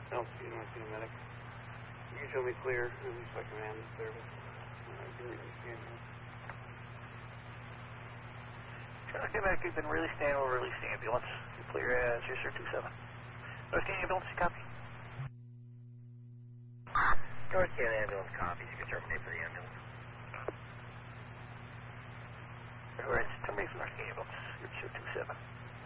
Don't see a medic. You can show me clear, at least I can hand the service. I can read the scan here. Okay, medic, you've been really stand over, release the ambulance. You're clear as yes, sir, 27. North Canyon ambulance, copy. North Canyon ambulance copies. You can terminate for the ambulance. Alright, terminate for North Canyon ambulance. You're 27.